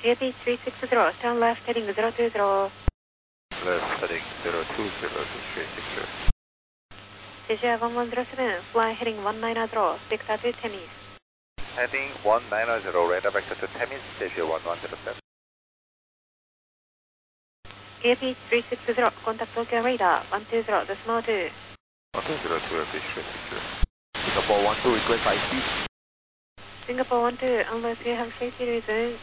AP360, turn left heading 020. Left heading 020 to 360. CGR 1107, fly heading 190, vector to Temis. Heading 190, radar vector to Temis, CGR 1107. AP360, contact Tokyo radar 120, decimal 2. 120 to AP360. Singapore 12, request high speed. Singapore 12, unless you have safety reasons,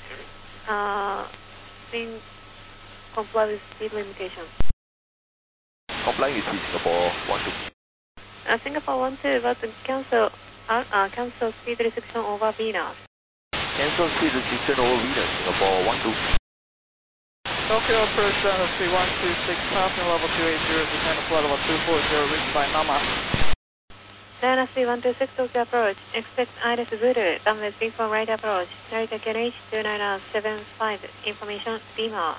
comply with speed limitation. Complying with speed, Singapore 12. Singapore 12, but cancel speed restriction over Venus. Cancel speed restriction over Venus, Singapore 12. Tokyo approach Dynasty 126, passing level 280, descend to flight level 240, reached by Mama. Dynasty 126, Tokyo approach, expect Iris Zulu, runway 34 right approach, Narita KNH 29975, information Lima.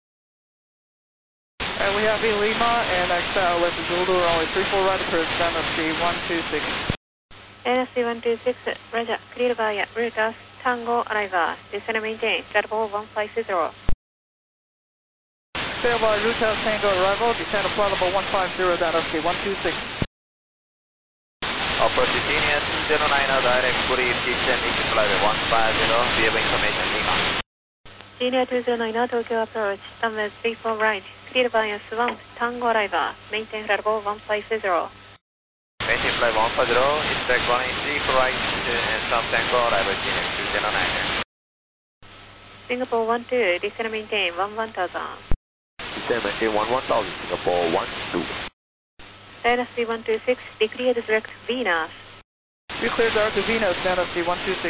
We have Lima and XL with Zulu, runway 34 right approach, Dynasty 126. Dynasty 126, Roger, cleared via Brutus, Tango, Arriva, descend and maintain, flight level 150. Clear by Ruta Tango arrival, descend to flight level 150, Dynasty 126. Approach Senior 209, direct brief, descending to flight 150, we have information Lima. Senior 209, Tokyo approach, runway 34 right, cleared via Swamp, Tango, Arriva, maintain flight level 150. Maintain flight 150, expect running 34 right, and Swamp Tango, arrival Senior 209. Singapore 12, descend and maintain 11,000. Descend maintain 11,000, Singapore 12. Dynasty 126, declared direct Venus. We clear direct to Venus, Dynasty 126.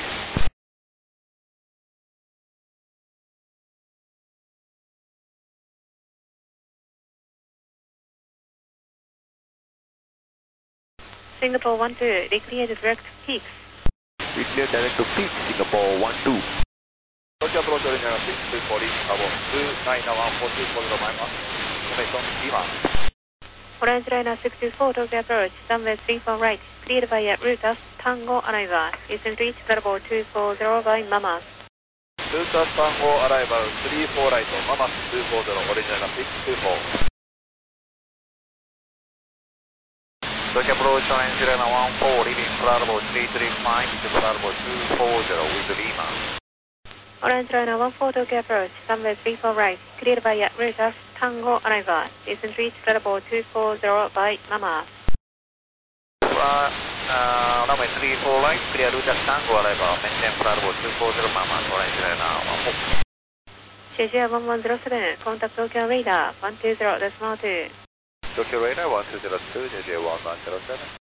Singapore 12, declared direct Peaks. We clear direct to Peak, Singapore 12. Tokyo approach original 640, Cabo 2914240 Myanmar, information Lima. Orange Liner 624, Tokyo approach, runway 34 right, cleared via Brutus, Tango, Arriva, descend reach level 240 by Mamas. Brutus Tango, arrival 34 right, Mamas 240, original 624. Tokyo approach Orange Liner 14, leaving flight level 335 to flight level 240 with Lima. Orange Liner 14, Tokyo approach, runway 34 right, cleared via Brutus, Tango, Arriva, descend reach level 240 by Mamas. Runway 34 right, clear Brutus Tango, arrival, maintain flight level 240 Mamas, Orange Liner 14. CGR 1107, contact Tokyo radar 120, decimal 2. Tokyo radar 1202, JJ 1107.